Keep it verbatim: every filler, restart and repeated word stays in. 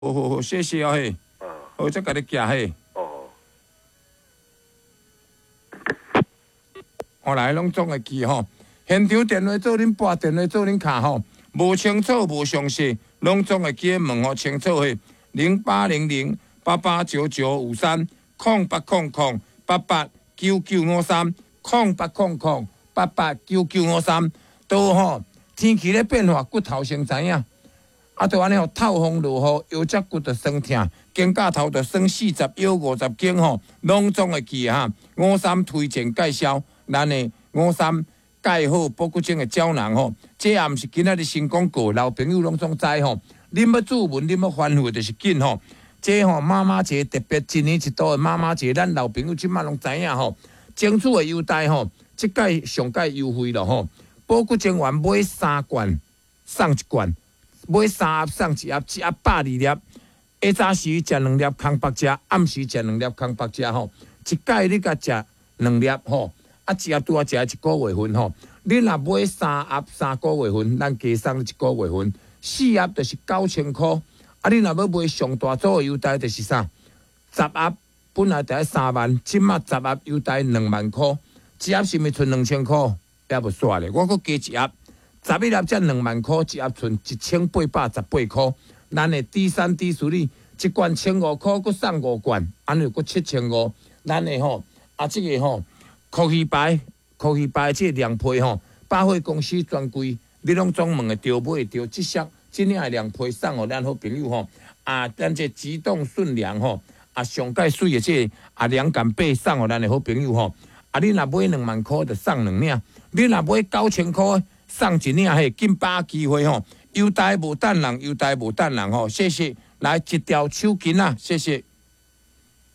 好好好，谢谢哦嘿， 啊， 好，再甲你寄嘿。 哦， 后来拢总会记吼，现场电话做恁拨，电话做恁卡吼，无清楚无详细，拢总会记问吼清楚嘿。零八零零八八九九五三，空八空空八八九九五三，空八空空八八九九五三，都吼天气咧变化，骨头先知影。啊，就安尼吼，透风落雨，腰脊骨就酸痛，肩胛头就酸四十腰五十斤吼，拢总会记哈。五三推荐介绍，咱的五三钙好补骨精的胶囊吼，这也毋是今仔日新广告，老朋友拢总知吼。恁要注文，恁要反复，就是紧吼。这吼妈妈节特别一年一度的妈妈节，咱老朋友即马拢知影吼。争取的优待吼，即届上届优惠咯吼。补骨精丸买三罐送一罐。买三盒送一盒，一盒百二粒。下早时食两粒空白食，暗时食两粒空白食吼。一届你甲食两粒吼，啊一盒拄啊食一个月份吼。你若买三盒三个月份，咱加送你一个月份，四盒就是九千箍。啊，你若要买上大组的优待就是啥？十盒本来得三万，即马十盒优待两万箍，一盒是咪剩两千箍？也无煞咧，我搁加一盒。十一粒才两万块，一盒剩一千八百十八块。咱的第三低处理一罐千五块，搁送五罐，安尼搁七千五。咱的吼啊，这个吼科技牌、科技牌这个凉被吼，百货公司专柜，你拢总问会着买会着，即些即领的凉被送互咱好朋友吼。啊，咱这机动顺凉吼，啊上界水的这个、啊凉感被送互咱的好朋友吼。啊，你若买两万块，就送两领；你若买九千块。送一领嘿，紧把握机会吼，优待无等人，优待无等人吼，谢谢，来一条手巾啊，谢谢。